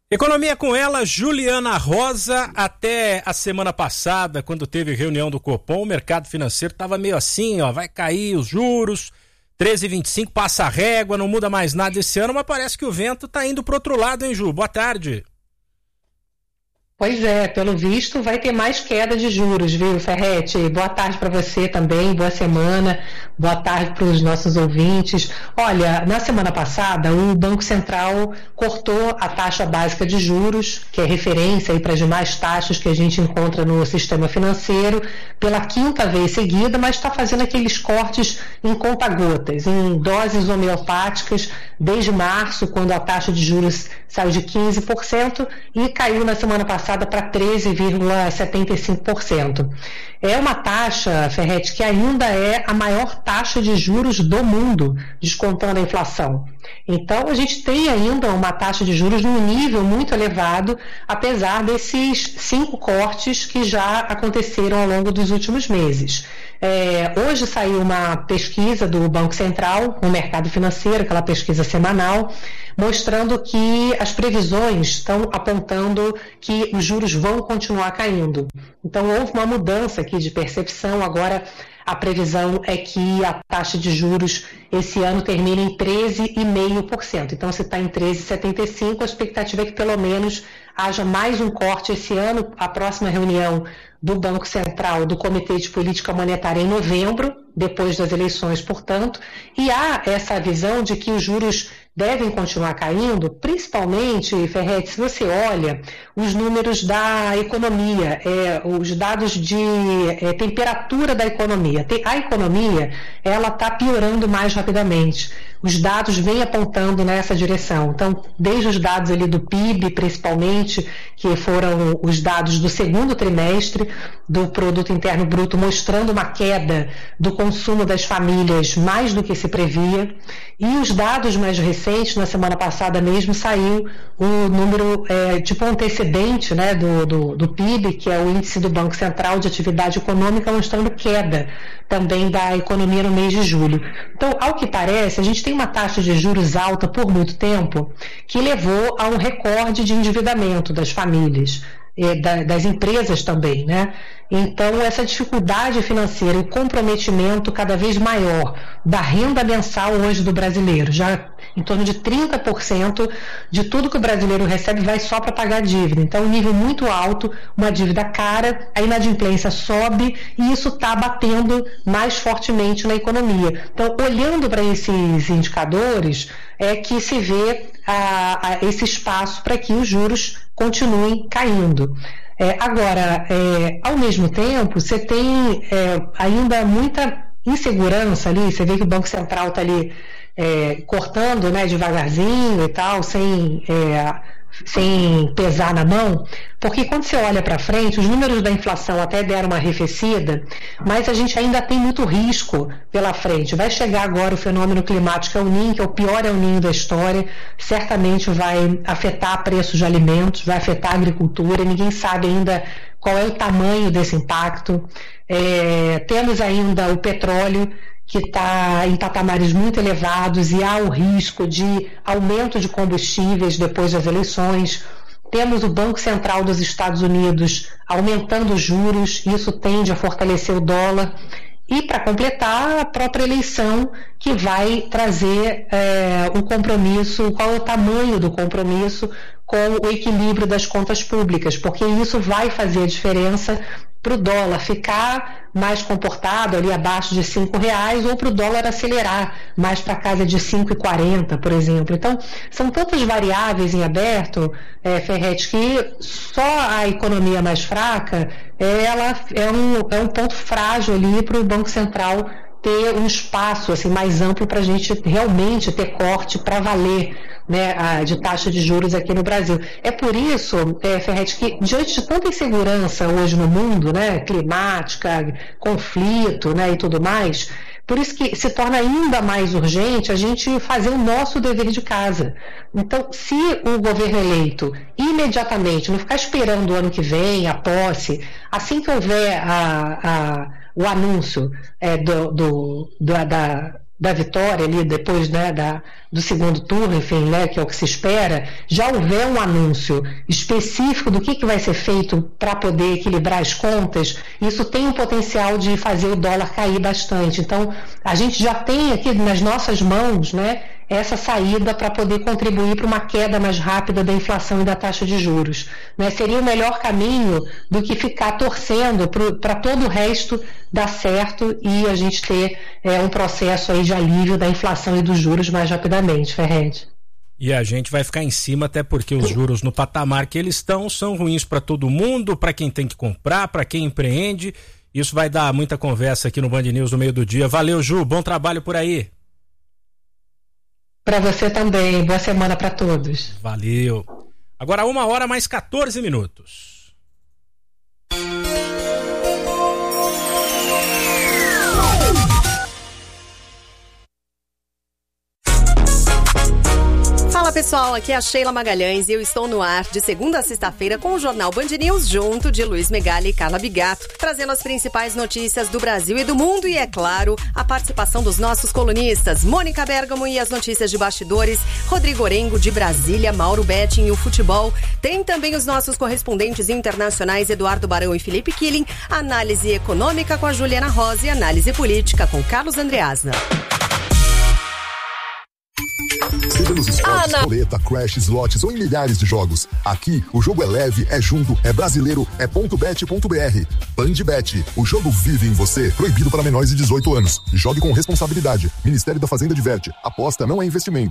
Economia com ela, Juliana Rosa. Até a semana passada, quando teve reunião do Copom, o mercado financeiro estava meio assim, ó, vai cair os juros, 13,25, passa a régua, não muda mais nada esse ano, mas parece que o vento está indo para outro lado, hein, Ju? Boa tarde. Pois é, pelo visto vai ter mais queda de juros, viu, Ferretti? Boa tarde para você também, boa semana, boa tarde para os nossos ouvintes. Olha, na semana passada o Banco Central cortou a taxa básica de juros, que é referência para as demais taxas que a gente encontra no sistema financeiro, pela quinta vez seguida, mas está fazendo aqueles cortes em conta-gotas, em doses homeopáticas, desde março, quando a taxa de juros saiu de 15% e caiu na semana passada para 13,75%. É uma taxa, Ferretti, que ainda é a maior taxa de juros do mundo, descontando a inflação. Então, a gente tem ainda uma taxa de juros num nível muito elevado, apesar desses 5 cortes que já aconteceram ao longo dos últimos meses. Hoje saiu uma pesquisa do Banco Central no mercado financeiro, aquela pesquisa semanal, mostrando que as previsões estão apontando que os juros vão continuar caindo. Então, houve uma mudança aqui de percepção. Agora, a previsão é que a taxa de juros esse ano termine em 13,5%. Então, se está em 13,75%, a expectativa é que pelo menos haja mais um corte esse ano. A próxima reunião do Banco Central, do Comitê de Política Monetária em novembro, depois das eleições, portanto, e há essa visão de que os juros devem continuar caindo, principalmente, Ferretti, se você olha os números da economia, os dados de temperatura da economia. A economia, ela está piorando mais rapidamente. Os dados vêm apontando nessa direção. Então, desde os dados ali do PIB, principalmente, que foram os dados do segundo trimestre do Produto Interno Bruto, mostrando uma queda do consumo das famílias mais do que se previa. E os dados mais recentes, na semana passada mesmo, saiu o número tipo antecedente, né, do PIB, que é o índice do Banco Central de Atividade Econômica, mostrando queda também da economia no mês de julho. Então, ao que parece, a gente tem uma taxa de juros alta por muito tempo, que levou a um recorde de endividamento das famílias, das empresas também, né? Então, essa dificuldade financeira e o comprometimento cada vez maior da renda mensal hoje do brasileiro, já em torno de 30% de tudo que o brasileiro recebe vai só para pagar a dívida. Então, um nível muito alto, uma dívida cara, a inadimplência sobe e isso está batendo mais fortemente na economia. Então, olhando para esses indicadores, é que se vê esse espaço para que os juros continuem caindo. Agora, ao mesmo tempo, você tem ainda muita insegurança ali. Você vê que o Banco Central está ali cortando, né, devagarzinho e tal, sem pesar na mão, porque quando você olha para frente, os números da inflação até deram uma arrefecida, mas a gente ainda tem muito risco pela frente. Vai chegar agora o fenômeno climático El Niño, que é o pior El Niño da história, certamente vai afetar preços de alimentos, vai afetar a agricultura, ninguém sabe ainda qual é o tamanho desse impacto. Temos ainda o petróleo, que está em patamares muito elevados e há o risco de aumento de combustíveis depois das eleições. Temos o Banco Central dos Estados Unidos aumentando os juros, isso tende a fortalecer o dólar. E, para completar, a própria eleição, que vai trazer um compromisso, qual é o tamanho do compromisso com o equilíbrio das contas públicas, porque isso vai fazer a diferença para o dólar ficar mais comportado ali abaixo de R$5 ou para o dólar acelerar mais para casa de 5,40, por exemplo. Então, são tantas variáveis em aberto, Ferretti, que só a economia mais fraca ela é um ponto frágil ali para o Banco Central ter um espaço assim, mais amplo para a gente realmente ter corte para valer, né, de taxa de juros aqui no Brasil. É por isso, Ferretti, que diante de tanta insegurança hoje no mundo, né, climática, conflito, né, e tudo mais, por isso que se torna ainda mais urgente a gente fazer o nosso dever de casa. Então, se o governo eleito imediatamente, não ficar esperando o ano que vem, a posse, assim que houver o anúncio da vitória ali, depois, né, do segundo turno, enfim, né, que é o que se espera, já houver um anúncio específico do que vai ser feito para poder equilibrar as contas, isso tem um potencial de fazer o dólar cair bastante. Então, a gente já tem aqui nas nossas mãos, né, essa saída para poder contribuir para uma queda mais rápida da inflação e da taxa de juros. Né? Seria o melhor caminho do que ficar torcendo para todo o resto dar certo e a gente ter um processo aí de alívio da inflação e dos juros mais rapidamente, Ferred. E a gente vai ficar em cima, até porque os juros no patamar que eles estão são ruins para todo mundo, para quem tem que comprar, para quem empreende. Isso vai dar muita conversa aqui no Band News no meio do dia. Valeu, Ju, bom trabalho por aí. Para você também, boa semana para todos. Valeu. Agora 1h mais 14 minutos. Fala pessoal, aqui é a Sheila Magalhães e eu estou no ar de segunda a sexta-feira com o Jornal Band News junto de Luiz Megali e Carla Bigato, trazendo as principais notícias do Brasil e do mundo e, é claro, a participação dos nossos colunistas, Mônica Bergamo e as notícias de bastidores, Rodrigo Orengo de Brasília, Mauro Betting e o futebol. Tem também os nossos correspondentes internacionais Eduardo Barão e Felipe Killing, análise econômica com a Juliana Rosa e análise política com Carlos Andreasna. Seja nos esportes, roleta, crash, slots ou em milhares de jogos. Aqui, o jogo é leve, é junto, é brasileiro, é .bet.br. BandBet, o jogo vive em você. Proibido para menores de 18 anos. Jogue com responsabilidade. Ministério da Fazenda diverte. Aposta não é investimento.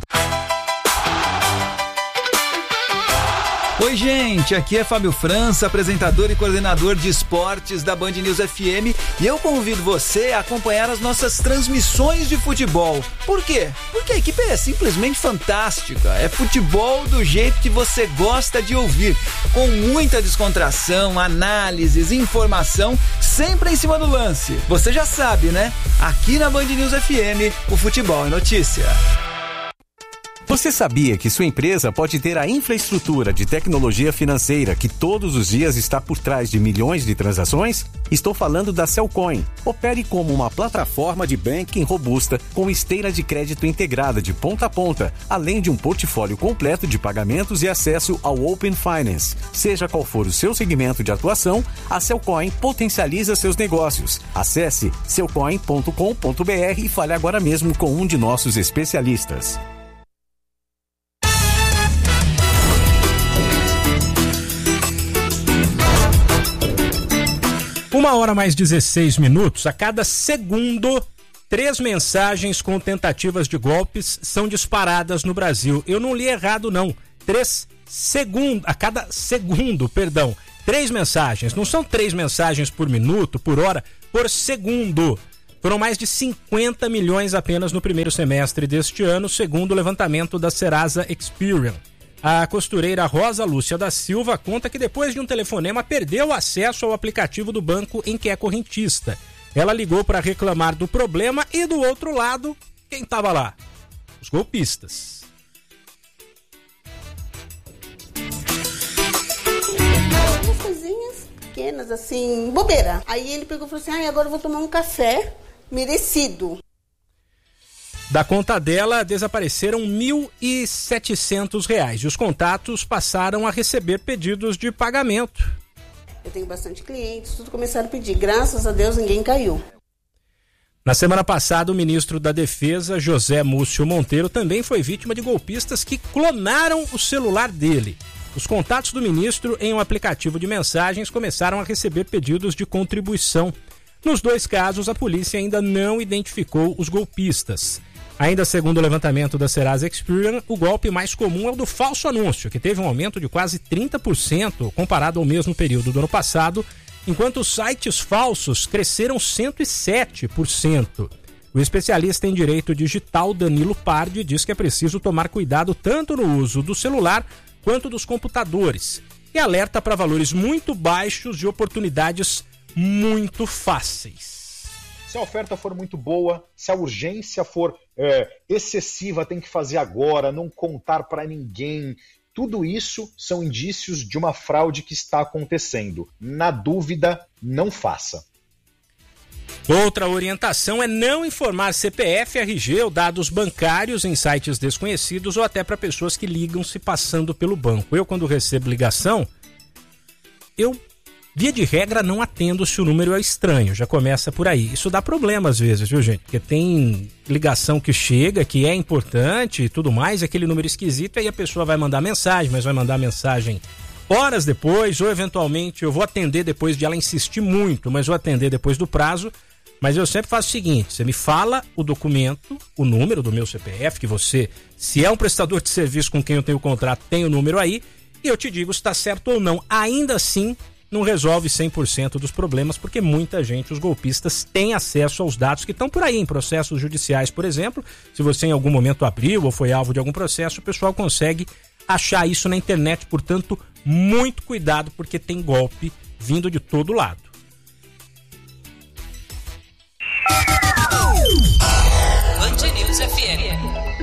Oi, gente, aqui é Fábio França, apresentador e coordenador de esportes da Band News FM, e eu convido você a acompanhar as nossas transmissões de futebol. Por quê? Porque a equipe é simplesmente fantástica. É futebol do jeito que você gosta de ouvir, com muita descontração, análises, informação, sempre em cima do lance. Você já sabe, né? Aqui na Band News FM, o futebol é notícia. Você sabia que sua empresa pode ter a infraestrutura de tecnologia financeira que todos os dias está por trás de milhões de transações? Estou falando da Cellcoin. Opere como uma plataforma de banking robusta com esteira de crédito integrada de ponta a ponta, além de um portfólio completo de pagamentos e acesso ao Open Finance. Seja qual for o seu segmento de atuação, a Cellcoin potencializa seus negócios. Acesse cellcoin.com.br e fale agora mesmo com um de nossos especialistas. 1h mais 16 minutos. A cada segundo, 3 mensagens com tentativas de golpes são disparadas no Brasil. Eu não li errado, não. 3 mensagens. Não são 3 mensagens por minuto, por hora, por segundo. Foram mais de 50 milhões apenas no primeiro semestre deste ano, segundo o levantamento da Serasa Experian. A costureira Rosa Lúcia da Silva conta que depois de um telefonema perdeu acesso ao aplicativo do banco em que é correntista. Ela ligou para reclamar do problema e do outro lado, quem estava lá? Os golpistas. Umas coisinhas pequenas, assim, bobeira. Aí ele pegou e falou assim, agora eu vou tomar um café merecido. Da conta dela, desapareceram R$ 1.700 e os contatos passaram a receber pedidos de pagamento. Eu tenho bastante clientes, tudo começaram a pedir. Graças a Deus, ninguém caiu. Na semana passada, o ministro da Defesa, José Múcio Monteiro, também foi vítima de golpistas que clonaram o celular dele. Os contatos do ministro em um aplicativo de mensagens começaram a receber pedidos de contribuição. Nos 2 casos, a polícia ainda não identificou os golpistas. Ainda segundo o levantamento da Serasa Experian, o golpe mais comum é o do falso anúncio, que teve um aumento de quase 30% comparado ao mesmo período do ano passado, enquanto os sites falsos cresceram 107%. O especialista em direito digital Danilo Pardi diz que é preciso tomar cuidado tanto no uso do celular quanto dos computadores e alerta para valores muito baixos de oportunidades muito fáceis. Se a oferta for muito boa, se a urgência for excessiva, tem que fazer agora, não contar para ninguém. Tudo isso são indícios de uma fraude que está acontecendo. Na dúvida, não faça. Outra orientação é não informar CPF, RG ou dados bancários em sites desconhecidos ou até para pessoas que ligam se passando pelo banco. Eu, quando recebo ligação, via de regra, não atendo se o número é estranho, já começa por aí. Isso dá problema às vezes, viu, gente? Porque tem ligação que chega, que é importante e tudo mais, aquele número esquisito, aí a pessoa vai mandar mensagem, mas vai mandar mensagem horas depois, ou eventualmente eu vou atender depois de ela insistir muito, mas vou atender depois do prazo. Mas eu sempre faço o seguinte, você me fala o documento, o número do meu CPF, que você, se é um prestador de serviço com quem eu tenho contrato, tem o número aí, e eu te digo se está certo ou não. Ainda assim, não resolve 100% dos problemas, porque muita gente, os golpistas, têm acesso aos dados que estão por aí, em processos judiciais, por exemplo. Se você em algum momento abriu ou foi alvo de algum processo, o pessoal consegue achar isso na internet. Portanto, muito cuidado, porque tem golpe vindo de todo lado. Band News FM.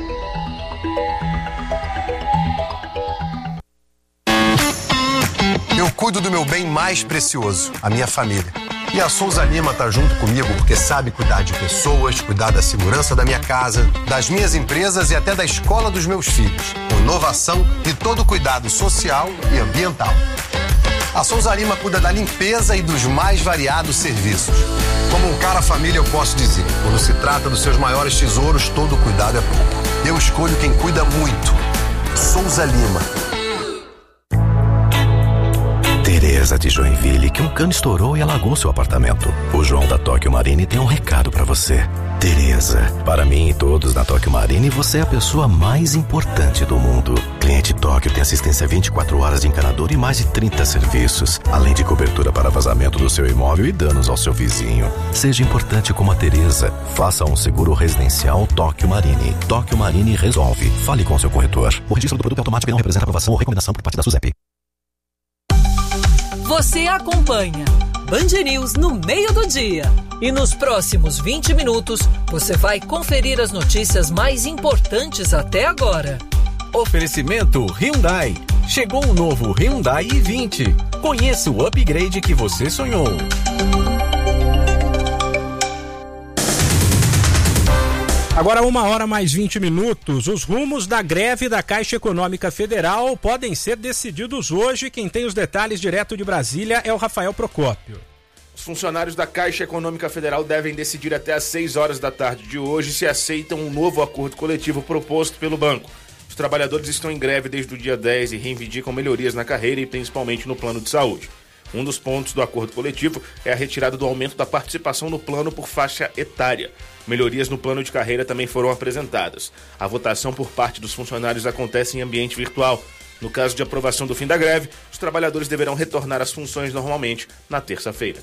Eu cuido do meu bem mais precioso, a minha família. E a Souza Lima tá junto comigo porque sabe cuidar de pessoas, cuidar da segurança da minha casa, das minhas empresas e até da escola dos meus filhos, com inovação e todo cuidado social e ambiental. A Souza Lima cuida da limpeza e dos mais variados serviços. Como um cara família, eu posso dizer, quando se trata dos seus maiores tesouros, todo cuidado é pouco. Eu escolho quem cuida muito. Souza Lima. Tereza de Joinville, que um cano estourou e alagou seu apartamento. O João da Tóquio Marine tem um recado pra você. Tereza, para mim e todos da Tóquio Marine, você é a pessoa mais importante do mundo. Cliente Tóquio tem assistência 24 horas de encanador e mais de 30 serviços, além de cobertura para vazamento do seu imóvel e danos ao seu vizinho. Seja importante como a Tereza. Faça um seguro residencial Tóquio Marine. Tóquio Marine resolve. Fale com seu corretor. O registro do produto automático não representa aprovação ou recomendação por parte da SUSEP. Você acompanha Band News no meio do dia. E nos próximos 20 minutos, você vai conferir as notícias mais importantes até agora. Oferecimento Hyundai. Chegou o novo Hyundai i20. Conheça o upgrade que você sonhou. Agora 1h mais 20 minutos. Os rumos da greve da Caixa Econômica Federal podem ser decididos hoje. Quem tem os detalhes direto de Brasília é o Rafael Procópio. Os funcionários da Caixa Econômica Federal devem decidir até às 6 horas da tarde de hoje se aceitam um novo acordo coletivo proposto pelo banco. Os trabalhadores estão em greve desde o dia 10 e reivindicam melhorias na carreira e principalmente no plano de saúde. Um dos pontos do acordo coletivo é a retirada do aumento da participação no plano por faixa etária. Melhorias no plano de carreira também foram apresentadas. A votação por parte dos funcionários acontece em ambiente virtual. No caso de aprovação do fim da greve, os trabalhadores deverão retornar às funções normalmente na terça-feira.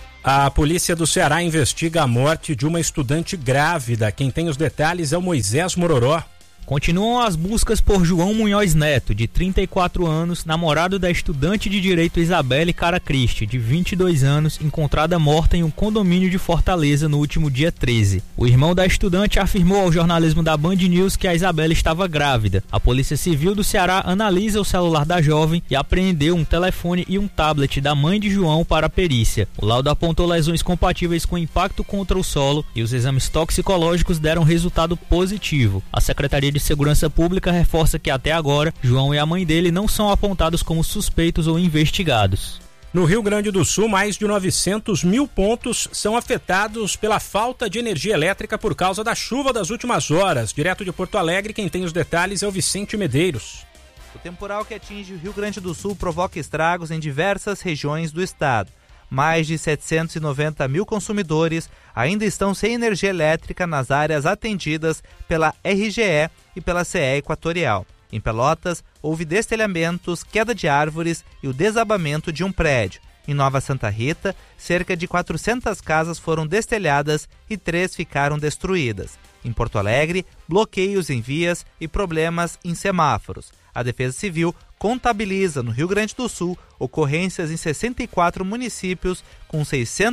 A polícia do Ceará investiga a morte de uma estudante grávida. Quem tem os detalhes é o Moisés Mororó. Continuam as buscas por João Munhoz Neto, de 34 anos, namorado da estudante de direito Isabelle Caracristi, de 22 anos, encontrada morta em um condomínio de Fortaleza no último dia 13. O irmão da estudante afirmou ao jornalismo da Band News que a Isabelle estava grávida. A Polícia Civil do Ceará analisa o celular da jovem e apreendeu um telefone e um tablet da mãe de João para a perícia. O laudo apontou lesões compatíveis com impacto contra o solo e os exames toxicológicos deram resultado positivo. A Secretaria de Segurança Pública reforça que até agora, João e a mãe dele não são apontados como suspeitos ou investigados. No Rio Grande do Sul, mais de 900 mil pontos são afetados pela falta de energia elétrica por causa da chuva das últimas horas. Direto de Porto Alegre, quem tem os detalhes é o Vicente Medeiros. O temporal que atinge o Rio Grande do Sul provoca estragos em diversas regiões do estado. Mais de 790 mil consumidores ainda estão sem energia elétrica nas áreas atendidas pela RGE e pela CE Equatorial. Em Pelotas, houve destelhamentos, queda de árvores e o desabamento de um prédio. Em Nova Santa Rita, cerca de 400 casas foram destelhadas e 3 ficaram destruídas. Em Porto Alegre, bloqueios em vias e problemas em semáforos. A Defesa Civil contabiliza no Rio Grande do Sul ocorrências em 64 municípios com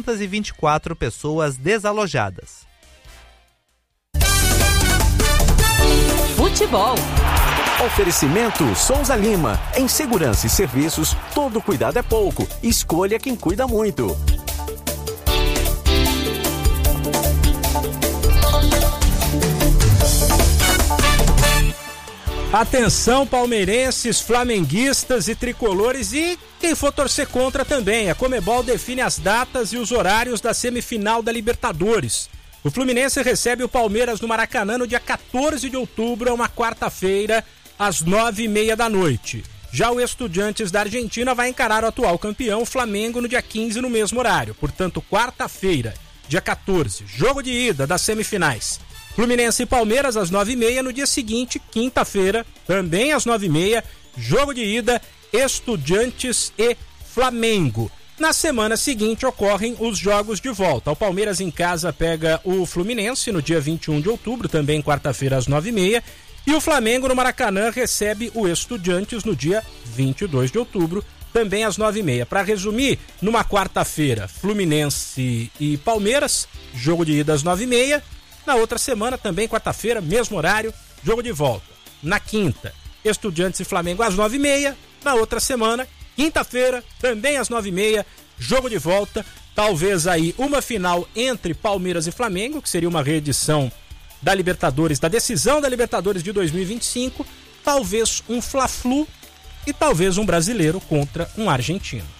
624 pessoas desalojadas. Futebol. Oferecimento Souza Lima. Em segurança e serviços, todo cuidado é pouco. Escolha quem cuida muito. Atenção, palmeirenses, flamenguistas e tricolores e quem for torcer contra também. A Conmebol define as datas e os horários da semifinal da Libertadores. O Fluminense recebe o Palmeiras no Maracanã no dia 14 de outubro, é uma quarta-feira, às 9h30 da noite. Já o Estudiantes da Argentina vai encarar o atual campeão, o Flamengo, no dia 15, no mesmo horário. Portanto, quarta-feira, dia 14, jogo de ida das semifinais. Fluminense e Palmeiras às 9h30, no dia seguinte, quinta-feira, também às 9h30, jogo de ida, Estudiantes e Flamengo. Na semana seguinte ocorrem os jogos de volta. O Palmeiras em casa pega o Fluminense no dia 21 de outubro, também quarta-feira às 9h30, e o Flamengo no Maracanã recebe o Estudiantes no dia 22 de outubro, também às 9h30. Para resumir, numa quarta-feira, Fluminense e Palmeiras, jogo de ida às 9h30. Na outra semana, também quarta-feira, mesmo horário, jogo de volta. Na quinta, Estudiantes e Flamengo às 9h30. Na outra semana, quinta-feira, também às 9h30, jogo de volta. Talvez aí uma final entre Palmeiras e Flamengo, que seria uma reedição da Libertadores, da decisão da Libertadores de 2025. Talvez um Fla-Flu e talvez um brasileiro contra um argentino.